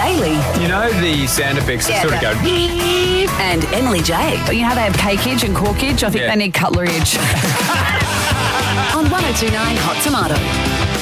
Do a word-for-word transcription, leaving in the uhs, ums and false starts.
Daly. You know the sound effects that Yeah, sort of go... And Emily J. You know how they have cakeage and corkage? I think Yeah. they need cutleryage. On one oh two nine Hot Tomato.